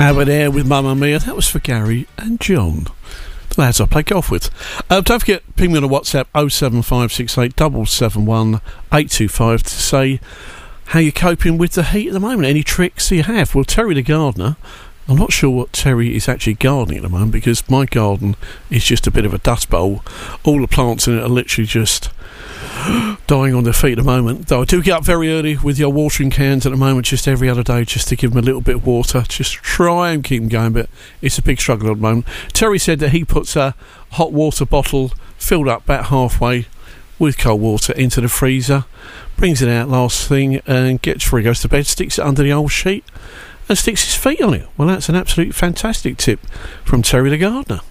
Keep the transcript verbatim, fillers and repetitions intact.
Over there with Mamma Mia. That was for Gary and John, the lads I play golf with. Uh, don't forget, ping me on a WhatsApp oh seven five six eight seven seven one eight two five to say how you're coping with the heat at the moment. Any tricks you have? Well, Terry the gardener, I'm not sure what Terry is actually gardening at the moment, because my garden is just a bit of a dust bowl. All the plants in it are literally just dying on their feet at the moment. Though I do get up very early with your watering cans at the moment, just every other day, just to give them a little bit of water, just try and keep them going, but it's a big struggle at the moment. Terry said that he puts a hot water bottle filled up about halfway with cold water into the freezer, brings it out last thing, and gets before he goes to bed, sticks it under the old sheet and sticks his feet on it. Well, that's an absolute fantastic tip from Terry the gardener.